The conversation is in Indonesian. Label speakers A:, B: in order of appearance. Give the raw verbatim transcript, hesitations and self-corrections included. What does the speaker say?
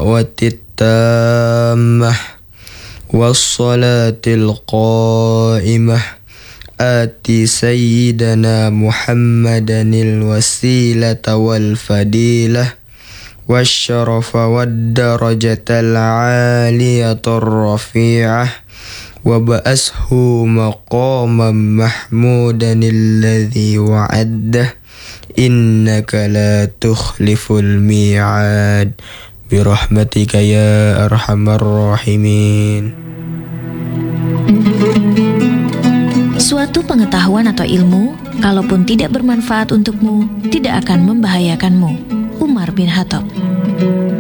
A: الدعوة التامة والصلاة القائمة آت سيدنا محمدا الوسيلة والفضيلة والشرف والدرجة العالية الرفيعة وبعثه مقاما محمودا الذي وعده إنك لا تخلف الميعاد برحمتك يا أرحم الراحمين.
B: Suatu pengetahuan atau ilmu, kalaupun tidak bermanfaat untukmu, tidak akan membahayakanmu. Umar bin Khattab.